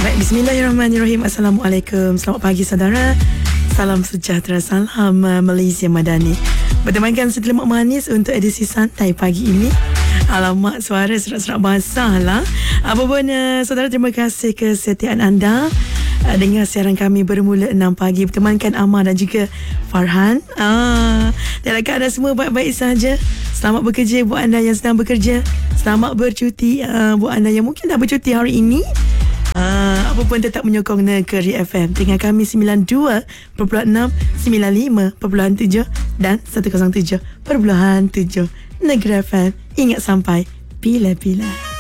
Bismillahirrahmanirrahim. Assalamualaikum. Selamat pagi saudara. Salam sejahtera, salam Malaysia Madani. Bertemankan sedelik manis untuk edisi santai pagi ini. Alamak, suara serak-serak basah lah. Apapun saudara, terima kasih kesetiaan anda. Dengar siaran kami bermula 6 pagi. Bertemankan Amar dan juga Farhan. Diharapkan anda semua baik-baik saja. Selamat bekerja buat anda yang sedang bekerja. Selamat bercuti buat anda yang mungkin dah bercuti hari ini. Apa pun tetap menyokong Negeri FM dengan kami 92.6, 95.7 dan 107.7 Negeri FM. Ingat sampai bila-bila.